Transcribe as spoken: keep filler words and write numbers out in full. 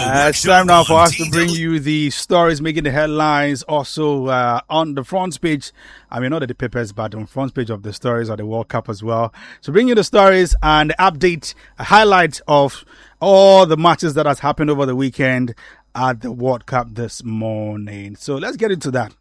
Uh, it's time now for us to bring you the stories making the headlines. Also, uh, on the front page, I mean, not at the papers, but on the front page of the stories of the World Cup as well. So bring you the stories and the update, a highlight of all the matches that has happened over the weekend at the World Cup this morning. So let's get into that.